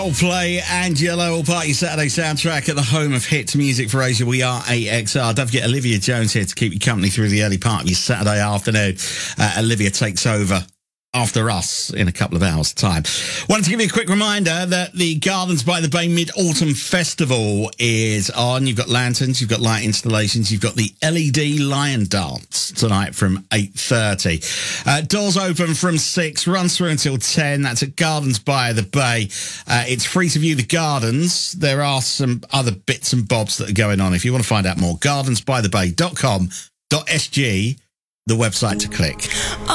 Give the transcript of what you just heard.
Play and Yellow All Party Saturday soundtrack at the home of hit music for Asia. We are AXR. Don't forget Olivia Jones here to keep you company through the early part of your Saturday afternoon. Olivia takes over after us in a couple of hours' time. Wanted to give you a quick reminder that the Gardens by the Bay Mid-Autumn Festival is on. You've got lanterns, you've got light installations, you've got the LED Lion Dance tonight from 8:30. Doors open from 6, runs through until 10. That's at Gardens by the Bay. It's free to view the gardens. There are some other bits and bobs that are going on. If you want to find out more, gardensbythebay.com.sg, the website to click.